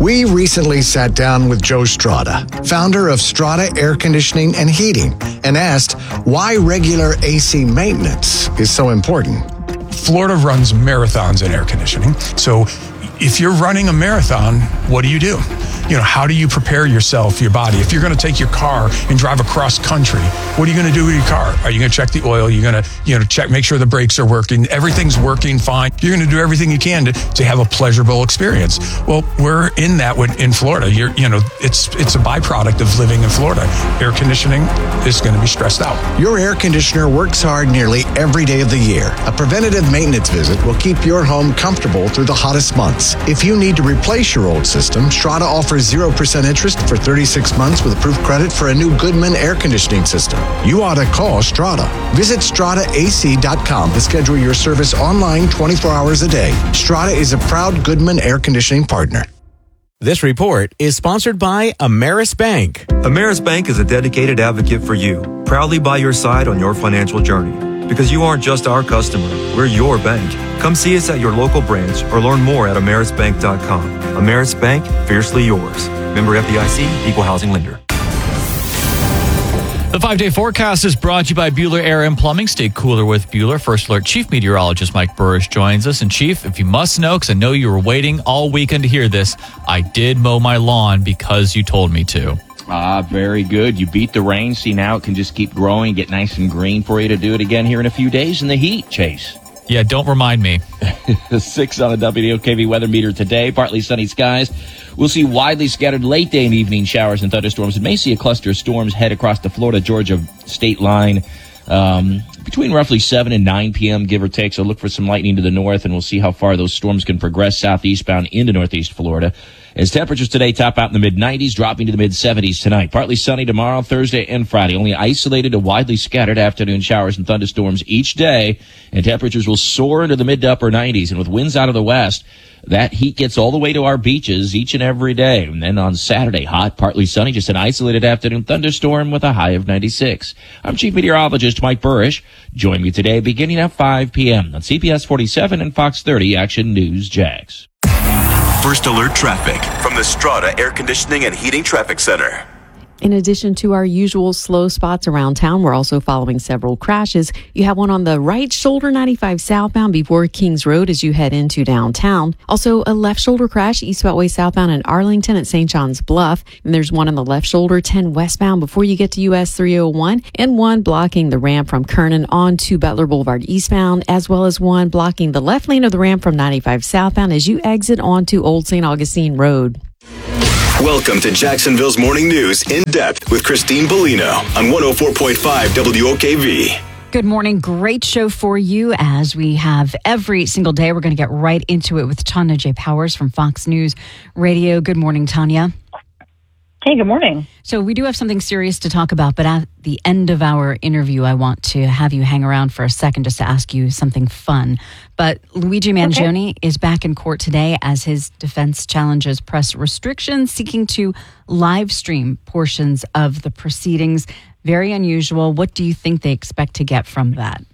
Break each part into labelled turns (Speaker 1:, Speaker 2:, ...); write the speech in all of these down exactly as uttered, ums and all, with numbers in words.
Speaker 1: We recently sat down with Joe Strada, founder of Strada Air Conditioning and Heating, and asked why regular A C maintenance is so important.
Speaker 2: Florida runs marathons in air conditioning. So if you're running a marathon, what do you do? You know, how do you prepare yourself, your body? If you're going to take your car and drive across country, what are you going to do with your car? Are you going to check the oil? You're going to, you know, check, make sure the brakes are working. Everything's working fine. You're going to do everything you can to, to have a pleasurable experience. Well, we're in that with, in Florida. You're, you know, it's it's a byproduct of living in Florida. Air conditioning is going to be stressed out.
Speaker 1: Your air conditioner works hard nearly every day of the year. A preventative maintenance visit will keep your home comfortable through the hottest months. If you need to replace your old system, Strada offers zero percent interest for thirty-six months with approved credit for a new Goodman air conditioning system. You ought to call Strada. Visit strada a c dot com to schedule your service online twenty-four hours a day. Strada is a proud Goodman air conditioning partner.
Speaker 3: This report is sponsored by Ameris Bank.
Speaker 4: Ameris Bank is a dedicated advocate for you, proudly by your side on your financial journey. Because you aren't just our customer, we're your bank. Come see us at your local branch or learn more at ameris bank dot com. Ameris Bank, fiercely yours. Member F D I C, Equal Housing Lender.
Speaker 5: The five-day forecast is brought to you by Bueller Air and Plumbing. Stay cooler with Bueller. First Alert Chief Meteorologist Mike Burrish joins us. And Chief, if you must know, because I know you were waiting all weekend to hear this, I did mow my lawn because you told me to.
Speaker 6: Ah, very good. You beat the rain. See, now it can just keep growing, get nice and green for you to do it again here in a few days in the heat, Chase.
Speaker 5: Yeah, don't remind me.
Speaker 6: Six on the W O K V weather meter today. Partly sunny skies. We'll see widely scattered late day and evening showers and thunderstorms. And may see a cluster of storms head across the Florida-Georgia state line um, between roughly seven and nine p.m., give or take. So look for some lightning to the north, and we'll see how far those storms can progress southeastbound into northeast Florida. As temperatures today top out in the mid nineties, dropping to the mid seventies tonight. Partly sunny tomorrow, Thursday, and Friday. Only isolated to widely scattered afternoon showers and thunderstorms each day. And temperatures will soar into the mid to upper nineties. And with winds out of the west, that heat gets all the way to our beaches each and every day. And then on Saturday, hot, partly sunny, just an isolated afternoon thunderstorm with a high of ninety-six. I'm Chief Meteorologist Mike Burrish. Join me today beginning at five p.m. on C B S forty-seven and Fox thirty Action News Jax.
Speaker 7: First Alert Traffic from the Strada Air Conditioning and Heating Traffic Center.
Speaker 8: In addition to our usual slow spots around town, we're also following several crashes. You have one on the right shoulder, ninety-five southbound before Kings Road as you head into downtown. Also, a left shoulder crash east Beltway southbound in Arlington at Saint John's Bluff. And there's one on the left shoulder, ten westbound before you get to U S three oh one, and one blocking the ramp from Kernan on to Butler Boulevard eastbound, as well as one blocking the left lane of the ramp from ninety-five southbound as you exit onto Old Saint Augustine Road.
Speaker 7: Welcome to Jacksonville's Morning News in depth with Christine Bellino on one oh four point five W O K V.
Speaker 9: Good morning. Great show for you as we have every single day. We're going to get right into it with Tanya J. Powers from Fox News Radio. Good morning, Tanya.
Speaker 10: Hey, good morning.
Speaker 9: So we do have something serious to talk about, but at the end of our interview, I want to have you hang around for a second just to ask you something fun. But Luigi Mangione okay. is back in court today as his defense challenges press restrictions, seeking to live stream portions of the proceedings. Very unusual. What do you think they expect to get from that?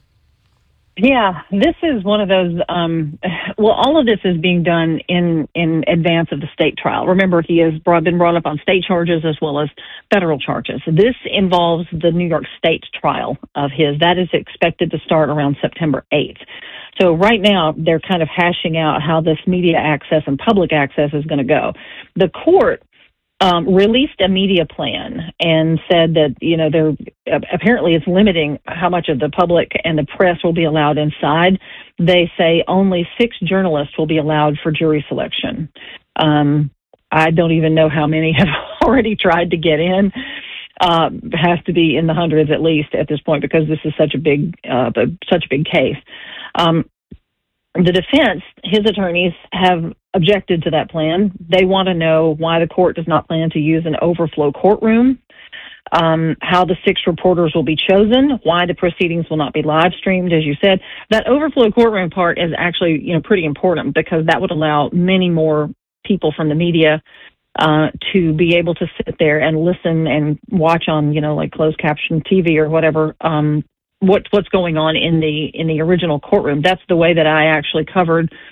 Speaker 10: Yeah, this is one of those, um, well, all of this is being done in, in advance of the state trial. Remember, he has brought, been brought up on state charges as well as federal charges. This involves the New York State trial of his. That is expected to start around September eighth. So right now, they're kind of hashing out how this media access and public access is going to go. The court Um, released a media plan and said that, you know, they're apparently it's limiting how much of the public and the press will be allowed inside. They say only six journalists will be allowed for jury selection. Um, I don't even know how many have already tried to get in. Uh, has to be in the hundreds at least at this point because this is such a big, uh, such a big case. Um, The defense, his attorneys, have objected to that plan. They want to know why the court does not plan to use an overflow courtroom, um, how the six reporters will be chosen, why the proceedings will not be live streamed, as you said. That overflow courtroom part is actually, you know, pretty important because that would allow many more people from the media uh, to be able to sit there and listen and watch on, you know, like closed caption T V or whatever, um, what what's going on in the in the original courtroom. That's the way that I actually covered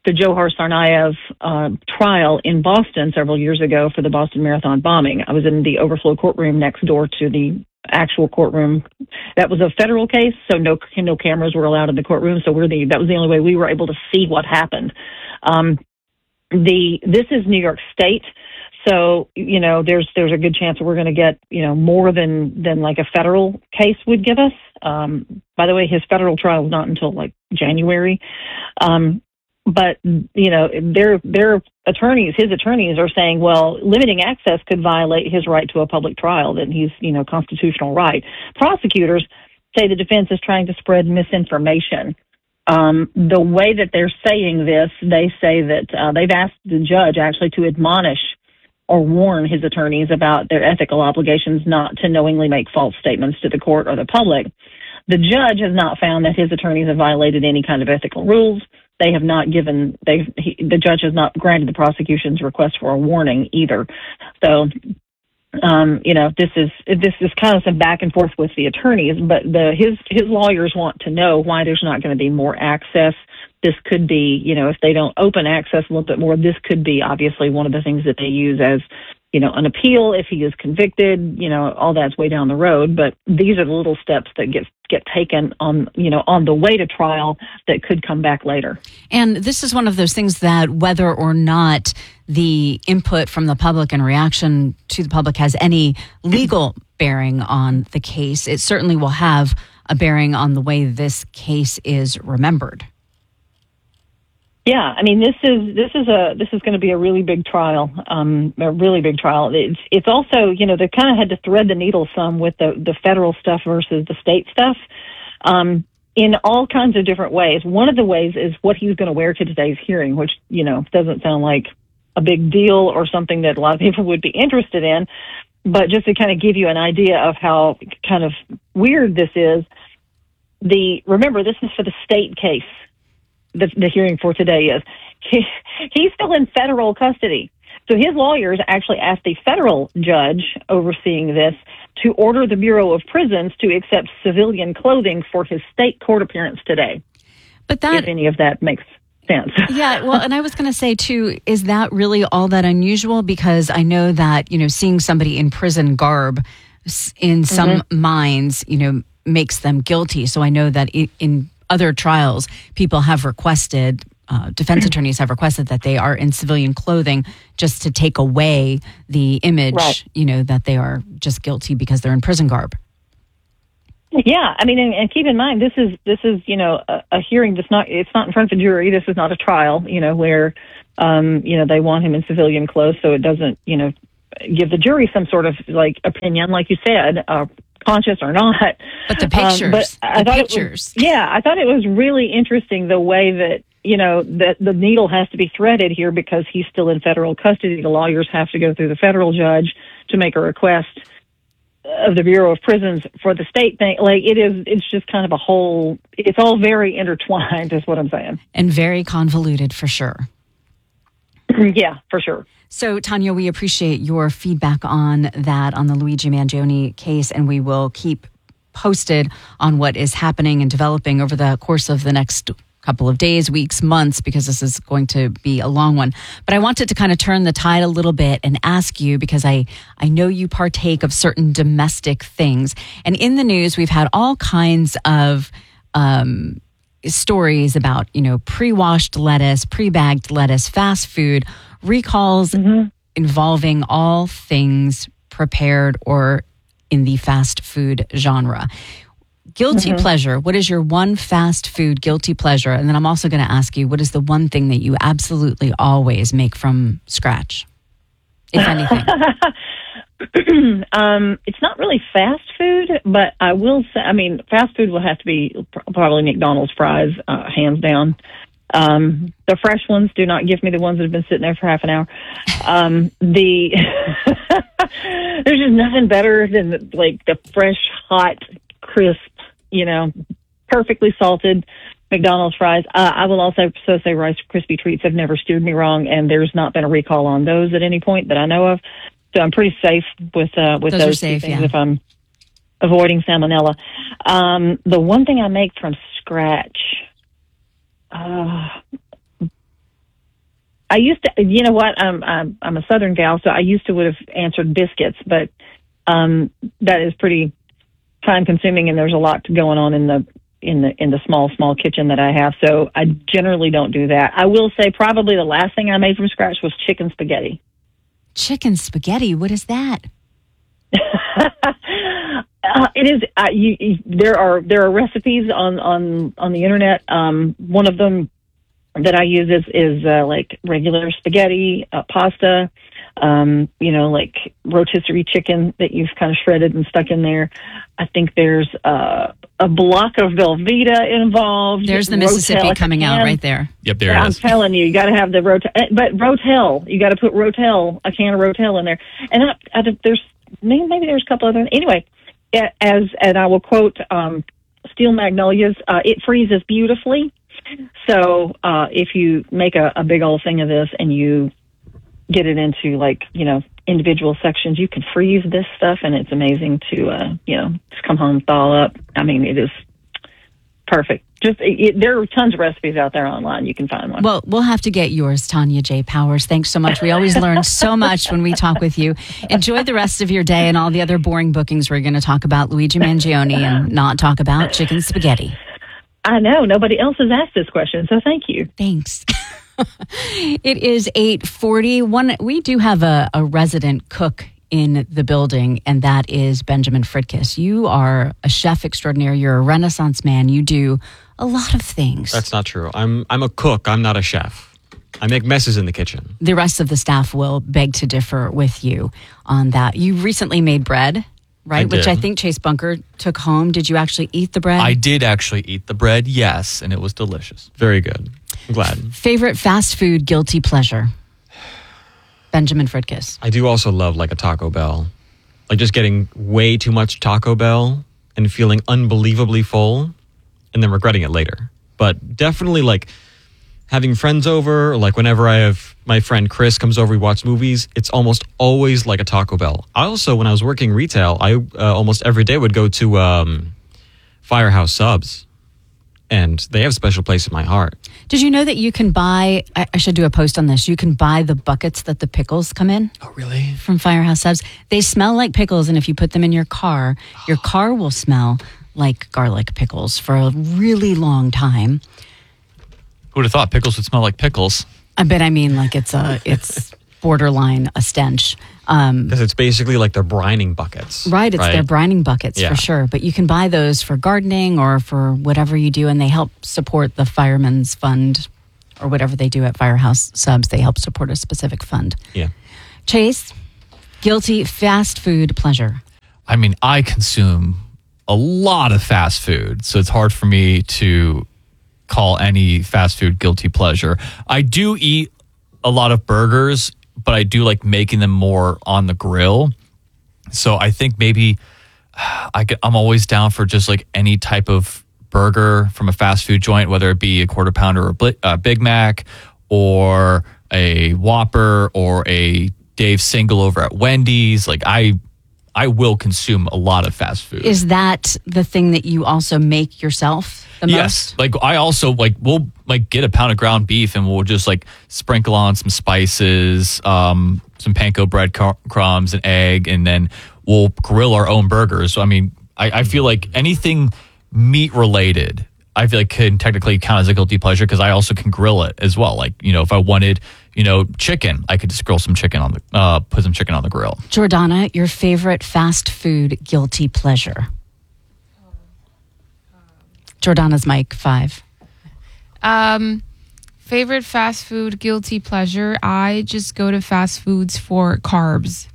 Speaker 10: the Johar Tsarnaev uh, trial in Boston several years ago for the Boston Marathon bombing. I was in the overflow courtroom next door to the actual courtroom. That was a federal case, so no no cameras were allowed in the courtroom. So we're the that was the only way we were able to see what happened. Um, the this is New York State. So, you know, there's there's a good chance that we're going to get, you know, more than, than like a federal case would give us. Um, by the way, his federal trial is not until like January. Um, but, you know, their their attorneys, his attorneys are saying, well, limiting access could violate his right to a public trial, that he's, you know, constitutional right. Prosecutors say the defense is trying to spread misinformation. Um, the way that they're saying this, they say that uh, they've asked the judge actually to admonish or warn his attorneys about their ethical obligations not to knowingly make false statements to the court or the public. The judge has not found that his attorneys have violated any kind of ethical rules. They have not given, they the judge has not granted the prosecution's request for a warning either. So, um, you know, this is this is kind of some back and forth with the attorneys, but the his his lawyers want to know why there's not going to be more access. This could be, you know, if they don't open access a little bit more, this could be obviously one of the things that they use as, you know, an appeal if he is convicted, you know, all that's way down the road. But these are the little steps that get get taken on, you know, on the way to trial that could come back later.
Speaker 9: And this is one of those things that whether or not the input from the public and reaction to the public has any legal bearing on the case, it certainly will have a bearing on the way this case is remembered.
Speaker 10: Yeah, I mean, this is this is a this is going to be a really big trial, um, a really big trial. It's it's also, you know, they kind of had to thread the needle some with the the federal stuff versus the state stuff, um, in all kinds of different ways. One of the ways is what he's going to wear to today's hearing, which, you know, doesn't sound like a big deal or something that a lot of people would be interested in, but just to kind of give you an idea of how kind of weird this is. The remember, this is for the state case. The, the hearing for today is he, he's still in federal custody. So his lawyers actually asked the federal judge overseeing this to order the Bureau of Prisons to accept civilian clothing for his state court appearance today.
Speaker 9: But that,
Speaker 10: if any of that makes sense.
Speaker 9: Yeah, well, and I was going to say too, is that really all that unusual? Because I know that, you know, seeing somebody in prison garb in some mm-hmm. minds, you know, makes them guilty. So I know that in other trials, people have requested, uh, defense attorneys have requested that they are in civilian clothing just to take away the image, right. you know, that they are just guilty because they're in prison garb.
Speaker 10: Yeah, I mean, and, and keep in mind, this is this is you know a, a hearing that's not it's not in front of a jury. This is not a trial, you know, where um, you know they want him in civilian clothes, so it doesn't you know give the jury some sort of like opinion, like you said. Uh, conscious or not.
Speaker 9: But the pictures,
Speaker 10: um, but I
Speaker 9: the
Speaker 10: thought
Speaker 9: pictures.
Speaker 10: It was, yeah, I thought it was really interesting the way that, you know, that the needle has to be threaded here because he's still in federal custody. The lawyers have to go through the federal judge to make a request of the Bureau of Prisons for the state thing. Like it is, it's just kind of a whole, it's all very intertwined is what I'm saying.
Speaker 9: And very convoluted for sure.
Speaker 10: Yeah, for sure.
Speaker 9: So, Tanya, we appreciate your feedback on that, on the Luigi Mangione case, and we will keep posted on what is happening and developing over the course of the next couple of days, weeks, months, because this is going to be a long one. But I wanted to kind of turn the tide a little bit and ask you, because I, I know you partake of certain domestic things. And in the news, we've had all kinds of um, stories about, you know, pre-washed lettuce, pre-bagged lettuce, fast food, recalls mm-hmm. involving all things prepared or in the fast food genre. Guilty mm-hmm. pleasure. What is your one fast food guilty pleasure? And then I'm also going to ask you, what is the one thing that you absolutely always make from scratch, if anything?
Speaker 10: um, it's not really fast food, but I will say, I mean, fast food will have to be probably McDonald's fries, uh, hands down. Um, the fresh ones, do not give me the ones that have been sitting there for half an hour. Um, the there's just nothing better than the, like the fresh, hot, crisp, you know, perfectly salted McDonald's fries. Uh, I will also so say Rice Krispie treats have never steered me wrong, and there's not been a recall on those at any point that I know of. So I'm pretty safe with uh, with
Speaker 9: those,
Speaker 10: those
Speaker 9: safe,
Speaker 10: things
Speaker 9: yeah.
Speaker 10: if I'm avoiding salmonella. Um, the one thing I make from scratch. Uh, I used to, you know what? I'm I'm, I'm a Southern gal, so I used to would have answered biscuits, but um, that is pretty time consuming, and there's a lot going on in the in the in the small small kitchen that I have. So I generally don't do that. I will say probably the last thing I made from scratch was chicken spaghetti.
Speaker 9: Chicken spaghetti. What is that?
Speaker 10: Uh, it is. Uh, you, you, there are there are recipes on on on the internet. Um, one of them that I use is is uh, like regular spaghetti, uh, pasta. Um, you know, like rotisserie chicken that you've kind of shredded and stuck in there. I think there's uh, a block of Velveeta involved.
Speaker 9: There's the Mississippi Rotel coming out right there.
Speaker 5: Yep, there
Speaker 10: yeah,
Speaker 5: it is.
Speaker 10: I'm telling you, you got to have the Rotel. But Rotel, you got to put Rotel, a can of Rotel in there. And I, I, there's maybe, maybe there's a couple other. Anyway, as and I will quote um, Steel Magnolias, uh, it freezes beautifully. So uh, if you make a, a big old thing of this and you get it into like, you know, individual sections, you can freeze this stuff and it's amazing to, uh, you know, just come home, thaw up. I mean, it is perfect. Just it, it, there are tons of recipes out there online. You can find one.
Speaker 9: Well, we'll have to get yours, Tanya J. Powers. Thanks so much. We always learn so much when we talk with you. Enjoy the rest of your day and all the other boring bookings. We're going to talk about Luigi Mangione and not talk about chicken spaghetti.
Speaker 10: I know. Nobody else has asked this question, so thank you.
Speaker 9: Thanks. It is eight forty. One, we do have a, a resident cook in the building, and that is Benjamin Fritkiss. You are a chef extraordinaire. You're a Renaissance man. You do a lot of things.
Speaker 11: That's not true. I'm I'm a cook. I'm not a chef. I make messes in the kitchen.
Speaker 9: The rest of the staff will beg to differ with you on that. You recently made bread, right?
Speaker 5: I
Speaker 9: Which
Speaker 5: did.
Speaker 9: I think Chase Bunker took home. Did you actually eat the bread?
Speaker 5: I did actually eat the bread, yes, and it was delicious.
Speaker 11: Very good. I'm glad.
Speaker 9: Favorite fast food guilty pleasure? Benjamin Fritkiss.
Speaker 11: I do also love like a Taco Bell. Like just getting way too much Taco Bell and feeling unbelievably full and then regretting it later. But definitely like having friends over, or like whenever I have my friend Chris comes over, we watch movies, it's almost always like a Taco Bell. I also, when I was working retail, I uh, almost every day would go to um, Firehouse Subs. And they have a special place in my heart.
Speaker 9: Did you know that you can buy, I, I should do a post on this, you can buy the buckets that the pickles come in?
Speaker 5: Oh, really?
Speaker 9: From Firehouse Subs. They smell like pickles, and if you put them in your car, your car will smell like garlic pickles for a really long time.
Speaker 5: Who would have thought pickles would smell like pickles?
Speaker 9: I bet I mean like it's a it's borderline a stench. Um,
Speaker 11: Because it's basically like their brining buckets.
Speaker 9: right, it's their brining buckets
Speaker 11: Yeah.
Speaker 9: for sure. But you can buy those for gardening or for whatever you do, and they help support the Fireman's Fund or whatever they do at Firehouse Subs. They help support a specific fund.
Speaker 11: Yeah.
Speaker 9: Chase, guilty fast food pleasure.
Speaker 5: I mean, I consume a lot of fast food, so it's hard for me to call any fast food guilty pleasure. I do eat a lot of burgers, but I do like making them more on the grill. So I think maybe I get, I'm always down for just like any type of burger from a fast food joint, whether it be a quarter pounder or a Bli- uh, Big Mac or a Whopper or a Dave single over at Wendy's. Like I, I will consume a lot of fast food.
Speaker 9: Is that the thing that you also make yourself the
Speaker 5: Yes.
Speaker 9: most?
Speaker 5: Like I also like we'll like get a pound of ground beef and we'll just like sprinkle on some spices, um, some panko bread cr- crumbs, and egg, and then we'll grill our own burgers. So I mean, I, I feel like anything meat related, I feel like can technically count as a guilty pleasure because I also can grill it as well. Like, you know, if I wanted, you know, chicken, I could just grill some chicken on the uh, put some chicken on the grill.
Speaker 9: Jordana, your favorite fast food guilty pleasure? Jordana's mic, five.
Speaker 12: Um, favorite fast food guilty pleasure. I just go to fast foods for carbs.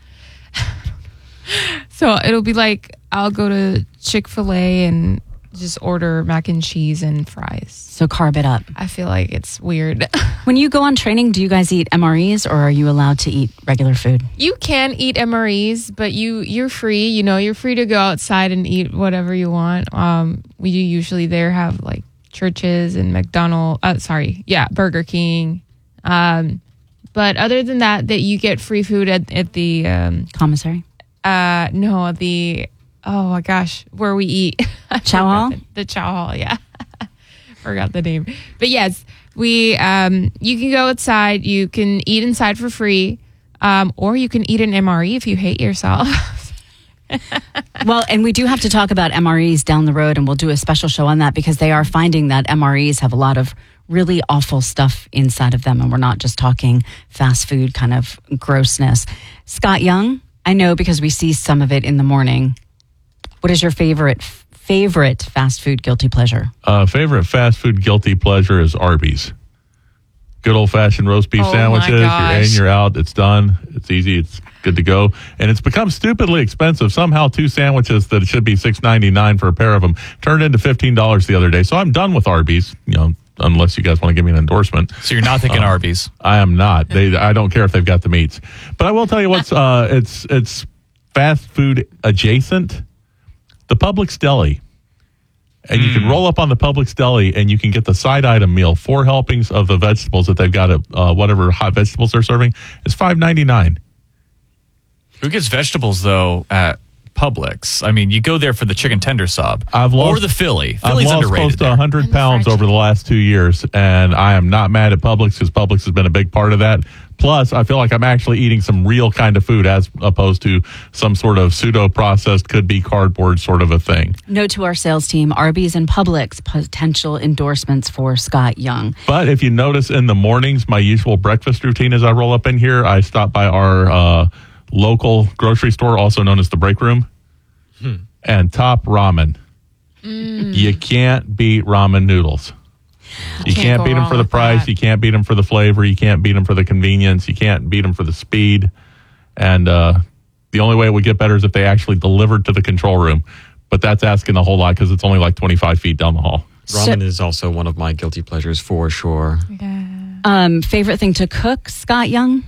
Speaker 12: So it'll be like I'll go to Chick-fil-A and just order mac and cheese and fries.
Speaker 9: So carb it up.
Speaker 12: I feel like it's weird.
Speaker 9: When you go on training, do you guys eat M R Es or are you allowed to eat regular food?
Speaker 12: You can eat M R Es, but you you're free. You know, you're free to go outside and eat whatever you want. Um, we usually there have like Churches and McDonald's. Uh, sorry, yeah, Burger King. Um, but other than that, that you get free food at at the um,
Speaker 9: commissary.
Speaker 12: Uh, no, the oh my gosh, where we eat
Speaker 9: Chow Hall.
Speaker 12: The Chow Hall, yeah. Forgot the name, but yes, We, um, you can go outside. You can eat inside for free, um, or you can eat an M R E if you hate yourself.
Speaker 9: Well, and we do have to talk about M R Es down the road, and we'll do a special show on that because they are finding that M R Es have a lot of really awful stuff inside of them, and we're not just talking fast food kind of grossness. Scott Young, I know because we see some of it in the morning. What is your favorite favorite fast food guilty pleasure?
Speaker 13: Uh, favorite fast food guilty pleasure is Arby's. Good old-fashioned roast beef
Speaker 12: Oh,
Speaker 13: sandwiches.
Speaker 12: my
Speaker 13: You're
Speaker 12: gosh.
Speaker 13: in, you're out. It's done. It's easy. It's good to go. And it's become stupidly expensive. Somehow two sandwiches that should be six ninety-nine for a pair of them turned into fifteen dollars the other day. So I'm done with Arby's, you know, unless you guys want to give me an endorsement.
Speaker 5: So you're not thinking
Speaker 13: Um,
Speaker 5: Arby's?
Speaker 13: I am not. They, I don't care if they've got the meats. But I will tell you what's, uh, it's, it's fast food adjacent. The Publix Deli. And you can roll up on the Publix Deli and you can get the side item meal, four helpings of the vegetables that they've got at uh, whatever hot vegetables they're serving. It's five ninety-nine.
Speaker 5: Who gets vegetables, though, at Publix? I mean, you go there for the chicken tender sub.
Speaker 13: I've lost,
Speaker 5: or the Philly.
Speaker 13: I've
Speaker 5: Philly's
Speaker 13: lost
Speaker 5: underrated
Speaker 13: close to
Speaker 5: there.
Speaker 13: one hundred pounds over the last two years, and I am not mad at Publix because Publix has been a big part of that. Plus, I feel like I'm actually eating some real kind of food as opposed to some sort of pseudo-processed, could-be cardboard sort of a thing.
Speaker 9: Note to our sales team, Arby's and Publix, potential endorsements for Scott Young.
Speaker 13: But if you notice in the mornings, my usual breakfast routine as I roll up in here, I stop by our uh, local grocery store, also known as the Break Room, hmm. and Top Ramen. Mm. You can't beat ramen noodles. You
Speaker 12: Can't
Speaker 13: can't,
Speaker 12: go
Speaker 13: beat them
Speaker 12: wrong
Speaker 13: for the
Speaker 12: with
Speaker 13: price.
Speaker 12: that.
Speaker 13: You can't beat them for the flavor. You can't beat them for the convenience. You can't beat them for the speed. And uh, the only way it would get better is if they actually delivered to the control room. But that's asking a whole lot because it's only like twenty-five feet down the hall.
Speaker 11: Ramen is also one of my guilty pleasures for sure.
Speaker 9: Um, favorite thing to cook, Scott Young?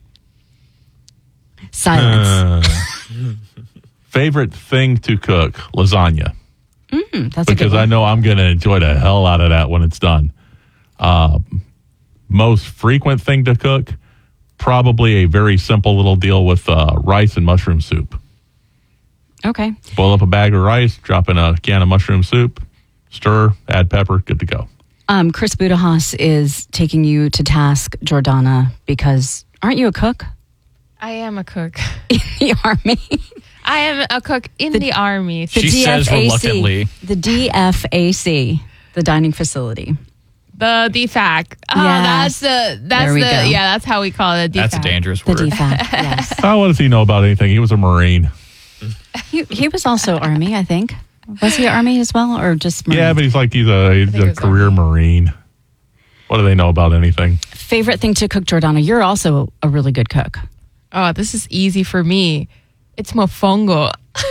Speaker 9: Silence.
Speaker 13: Uh, favorite thing to cook, lasagna.
Speaker 9: Mm, that's a good
Speaker 13: Because
Speaker 9: one.
Speaker 13: I know I'm going to enjoy the hell out of that when it's done. Uh, most frequent thing to cook, probably a very simple little deal with uh, rice and mushroom soup.
Speaker 9: Okay.
Speaker 13: Boil up a bag of rice, drop in a can of mushroom soup, stir, add pepper, good to go.
Speaker 9: Um, Chris Budahaus is taking you to task, Jordana, because aren't you a cook?
Speaker 12: I am a cook.
Speaker 9: In the Army.
Speaker 12: I am a cook in the, Army.
Speaker 9: The
Speaker 5: She says reluctantly.
Speaker 9: The D F A C, the dining facility.
Speaker 12: The D FAC. Oh,
Speaker 9: Yes.
Speaker 12: that's the that's
Speaker 9: There we
Speaker 12: the
Speaker 9: go.
Speaker 12: yeah, that's how we call it. D FAC.
Speaker 5: That's a dangerous
Speaker 9: The
Speaker 5: word.
Speaker 9: D FAC, yes.
Speaker 13: Oh, what does he know about anything? He was a Marine.
Speaker 9: He, he was also Army, I think. Was he Army as well, or just Marine?
Speaker 13: Yeah, but he's like, he's a, he's a career Marine. What do they know about anything?
Speaker 9: Favorite thing to cook, Jordana? You're also a really good cook.
Speaker 12: Oh, this is easy for me. It's mofongo.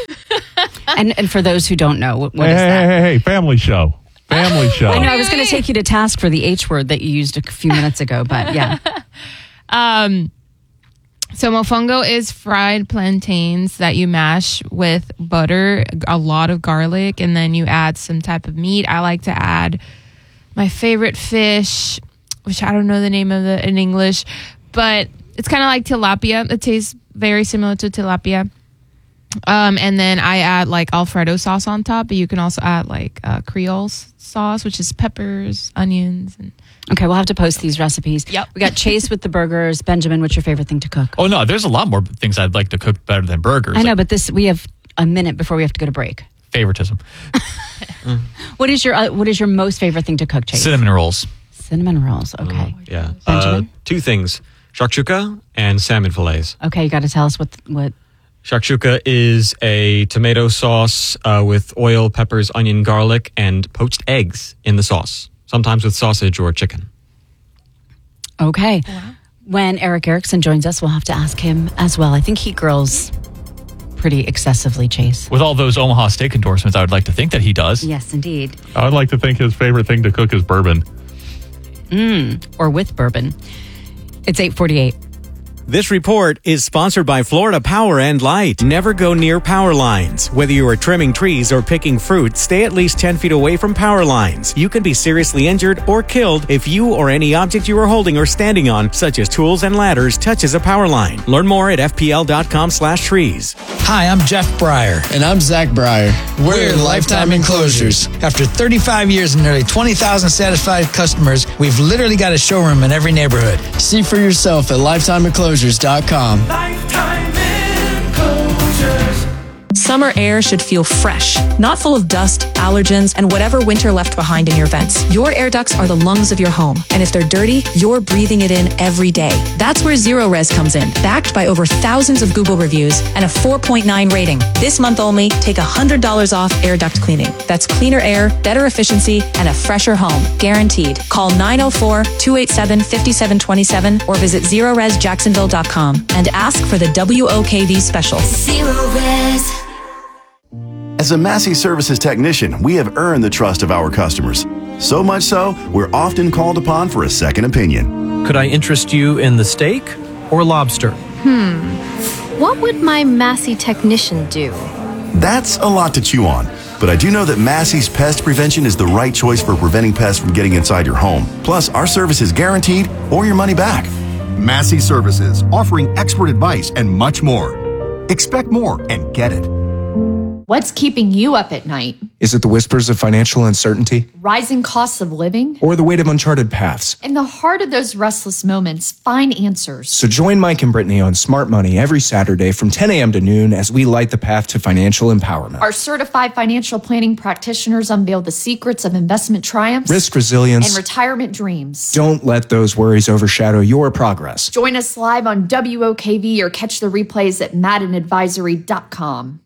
Speaker 9: and and for those who don't know, what, what
Speaker 13: hey,
Speaker 9: is
Speaker 13: hey,
Speaker 9: that?
Speaker 13: hey, hey, family show. Family show.
Speaker 9: I know I was going to take you to task for the H word that you used a few minutes ago, but yeah.
Speaker 12: Um, so mofongo is fried plantains that you mash with butter, a lot of garlic, and then you add some type of meat. I like to add my favorite fish, which I don't know the name of it in English, but it's kind of like tilapia. It tastes very similar to tilapia. Um, and then I add like Alfredo sauce on top, but you can also add like uh, Creole sauce, which is peppers, onions, and
Speaker 9: Okay, we'll have to post these recipes.
Speaker 12: Yep.
Speaker 9: We got Chase with the burgers. Benjamin, what's your favorite thing to cook?
Speaker 5: Oh, no, there's a lot more things I'd like to cook better than burgers.
Speaker 9: I know,
Speaker 5: Like
Speaker 9: but this we have a minute before we have to go to break.
Speaker 5: favoritism.
Speaker 9: What is your uh, what is your most favorite thing to cook, Chase?
Speaker 5: Cinnamon rolls.
Speaker 9: Cinnamon rolls. Okay.
Speaker 11: Yeah. Uh,
Speaker 9: Benjamin?
Speaker 11: two things: shakshuka and salmon fillets.
Speaker 9: Okay, you got to tell us what what.
Speaker 11: Shakshuka is a tomato sauce uh, with oil, peppers, onion, garlic, and poached eggs in the sauce, sometimes with sausage or chicken.
Speaker 9: Okay. When Eric Erickson joins us, we'll have to ask him as well. I think he grills pretty excessively, Chase.
Speaker 5: With all those Omaha steak endorsements, I would like to think that he does.
Speaker 9: Yes, indeed.
Speaker 13: I would like to think his favorite thing to cook is bourbon.
Speaker 9: Mm, or with bourbon. It's eight forty-eight.
Speaker 3: This report is sponsored by Florida Power and Light. Never go near power lines. Whether you are trimming trees or picking fruit, stay at least ten feet away from power lines. You can be seriously injured or killed if you or any object you are holding or standing on, such as tools and ladders, touches a power line. Learn more at F P L dot com slash trees.
Speaker 14: Hi, I'm Jeff Breyer. And I'm Zach Breyer. We're Lifetime Enclosures. After thirty-five years and nearly twenty thousand satisfied customers, we've literally got a showroom in every neighborhood. See for yourself at lifetime enclosures dot com.
Speaker 15: Lifetime Enclosures.
Speaker 16: Summer air should feel fresh, not full of dust, allergens, and whatever winter left behind in your vents. Your air ducts are the lungs of your home, and if they're dirty, you're breathing it in every day. That's where Zero Res comes in, backed by over thousands of Google reviews and a four point nine rating. This month only, take one hundred dollars off air duct cleaning. That's cleaner air, better efficiency, and a fresher home, guaranteed. Call nine oh four, two eight seven, five seven two seven or visit zero res jacksonville dot com and ask for the W O K V special.
Speaker 15: Zero Res.
Speaker 17: As a Massey Services technician, we have earned the trust of our customers. So much so, we're often called upon for a second opinion.
Speaker 18: Could I interest you in the steak or lobster?
Speaker 19: Hmm. What would my Massey technician do?
Speaker 17: That's a lot to chew on. But I do know that Massey's Pest Prevention is the right choice for preventing pests from getting inside your home. Plus, our service is guaranteed or your money back.
Speaker 20: Massey Services, offering expert advice and much more. Expect more and get it.
Speaker 21: What's keeping you up at night?
Speaker 22: Is it the whispers of financial uncertainty?
Speaker 21: Rising costs of living?
Speaker 22: Or the weight of uncharted paths?
Speaker 21: In the heart of those restless moments, find answers.
Speaker 22: So join Mike and Brittany on Smart Money every Saturday from ten a.m. to noon as we light the path to financial empowerment.
Speaker 21: Our certified financial planning practitioners unveil the secrets of investment triumphs,
Speaker 22: risk resilience,
Speaker 21: and retirement dreams.
Speaker 22: Don't let those worries overshadow your progress.
Speaker 21: Join us live on W O K V or catch the replays at madden advisory dot com.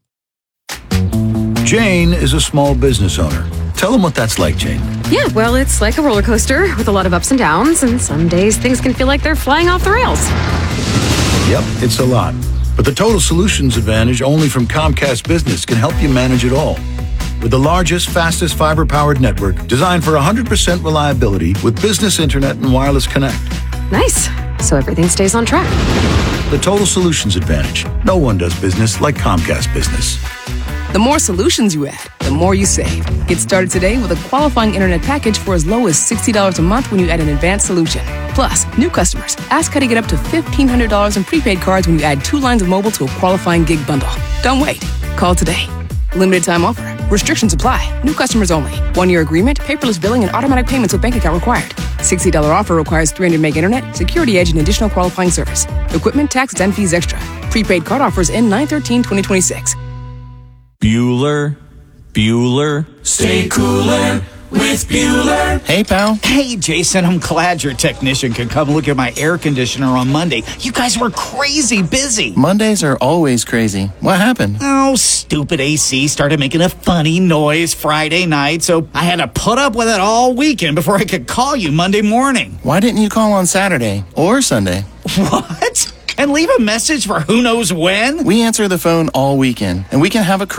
Speaker 23: Jane is a small business owner. Tell them what that's like, Jane.
Speaker 24: Yeah, well, it's like a roller coaster with a lot of ups and downs, and some days things can feel like they're flying off the rails.
Speaker 23: Yep, it's a lot. But the Total Solutions Advantage only from Comcast Business can help you manage it all. With the largest, fastest fiber-powered network designed for one hundred percent reliability with business internet and wireless connect.
Speaker 24: Nice. So everything stays on track.
Speaker 23: The Total Solutions Advantage. No one does business like Comcast Business.
Speaker 25: The more solutions you add, the more you save. Get started today with a qualifying internet package for as low as sixty dollars a month when you add an advanced solution. Plus, new customers, ask how to get up to fifteen hundred dollars in prepaid cards when you add two lines of mobile to a qualifying gig bundle. Don't wait. Call today. Limited time offer. Restrictions apply. New customers only. One-year agreement, paperless billing, and automatic payments with bank account required. sixty dollars offer requires three hundred meg internet, security edge, and additional qualifying service. Equipment, tax, and fees extra. Prepaid card offers end nine thirteen twenty twenty-six.
Speaker 26: Bueller, Bueller.
Speaker 15: Stay cooler with Bueller.
Speaker 27: Hey, pal.
Speaker 28: Hey, Jason, I'm glad your technician could come look at my air conditioner on Monday. You guys were crazy busy.
Speaker 27: Mondays are always crazy. What happened?
Speaker 28: Oh, stupid A C started making a funny noise Friday night, so I had to put up with it all weekend before I could call you Monday morning.
Speaker 27: Why didn't you call on Saturday or Sunday?
Speaker 28: What? And leave a message for who knows when?
Speaker 27: We answer the phone all weekend, and we can have a